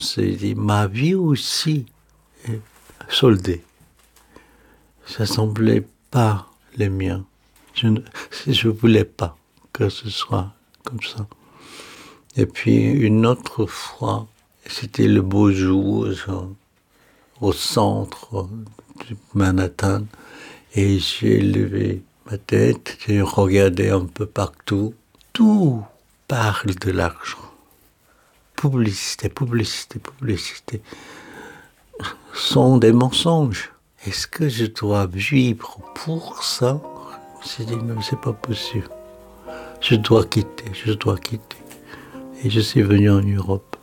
C'est ma vie aussi est soldée. Ça semblait pas les miens. Je voulais pas que ce soit comme ça. Et puis une autre fois, c'était le beau jour au centre de Manhattan, et j'ai levé ma tête, j'ai regardé un peu partout. Tout parle de l'argent. Publicité, publicité, publicité. Sont des mensonges. Est-ce que je dois vivre pour ça? Je me suis dit, non, c'est pas possible. Je dois quitter, je dois quitter. Et je suis venu en Europe.